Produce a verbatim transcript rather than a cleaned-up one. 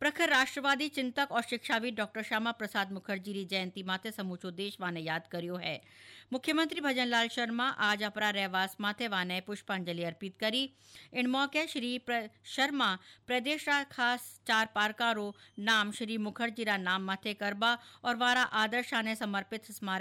प्रखर राष्ट्रवादी चिंतक और शिक्षाविद डॉक्टर श्यामा प्रसाद मुखर्जी री जयंती माथे समूचो देश वाने याद कर्यो है। मुख्यमंत्री भजनलाल शर्मा आज अपरा रहवास माथे वाने पुष्पांजलि अर्पित करी। इन मौके श्री प्र, शर्मा प्रदेश रा खास चार पारकारो नाम श्री मुखर्जी रा नाम माथे करबा और वारा आदर्शाने समर्पित स्मारक